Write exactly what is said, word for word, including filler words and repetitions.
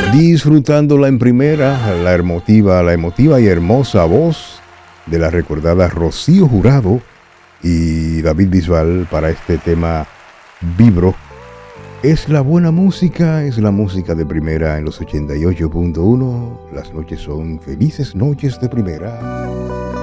Disfrutándola en primera, la emotiva, la emotiva y hermosa voz de la recordada Rocío Jurado y David Bisbal para este tema Vibro. Es la buena música, es la música de primera en los ochenta y ocho punto uno. Las noches son felices noches de primera.